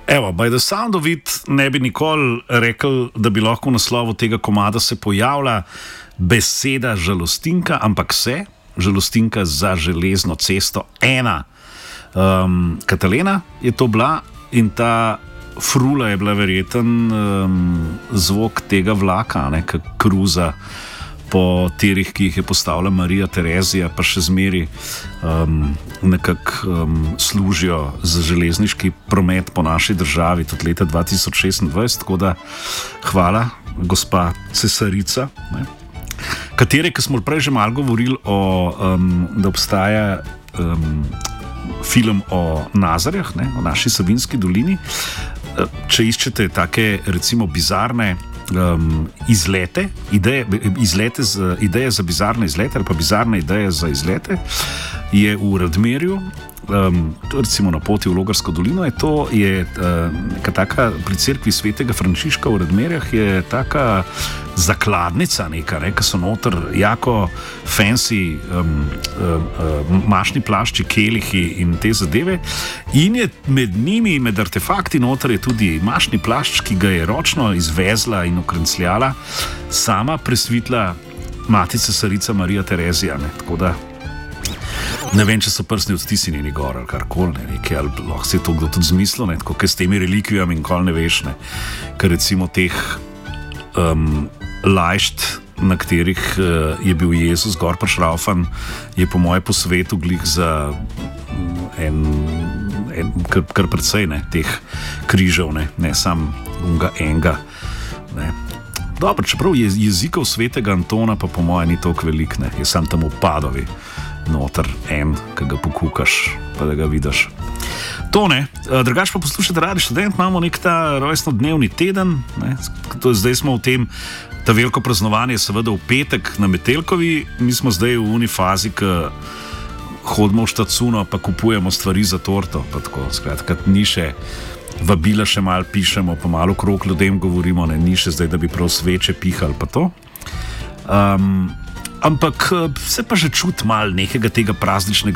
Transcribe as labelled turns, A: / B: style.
A: Evo, by the sound of it ne bi nikoli rekel, da bi lahko v naslovu tega komada se pojavila beseda žalostinka, ampak se, žalostinka za železno cesto 1. Katalena je to bila in ta frula je bila verjeten zvok tega vlaka, ki kruza po tirih, ki jih je postavila Marija Terezija, pa še zmeri nekako služijo za železniški promet po naši državi tudi leta 2026, tako da hvala, gospa cesarica, ne? Katere, ki smo prej že malo govorili da obstaja film o Nazarjah, ne? O naši Savinjski dolini. Če iščete take recimo bizarne izlete, ideje za bizarne izlete ali pa bizarne ideje za izlete, je v Radmerju, recimo na poti v Logarsko dolino, je neka taka, pri cerkvi svetega Frančiška v Radmerjah je taka zakladnica neka, ki so noter jako fancy mašni plašči, kelihi in te zadeve, in je med njimi, med artefakti noter je tudi mašni plašč, ki ga je ročno izvezla in okrencljala sama presvitla matica cesarica Marija Terezija, ne? Tako da ne vem, če so prstni odtisi njeni gor ali karkoli, ali lahko se je to kdo tudi zmislil, tako kot s temi relikvijami in kol ne veš, ne? Ker recimo teh lajšt, na katerih je bil Jezus gor prišraufan, je po moje po svetu glih za kar precej, ne, teh križev, ne sam enega, ne. Dobro, čeprav jezikov svetega Antona pa po moje ni toliko velik, ne, je sam tam v Padovi noter en, ki ga pokukaš, pa da ga vidiš. To ne, drugače pa poslušajte Radio Študent, imamo nek ta rojstnodnevni teden, ne, zdaj smo v tem, ta veliko praznovanje seveda v petek na Metelkovi, mi smo zdaj v uni fazi, ki hodimo v štacuno, pa kupujemo stvari za torto, pa tako, skratka, ni še vabila, še malo pišemo, pa malo krog ljudem govorimo, ne, ni še zdaj, da bi prav sveče pihali, pa to. Ampak se pa že čuti malo nekega tega prazničnega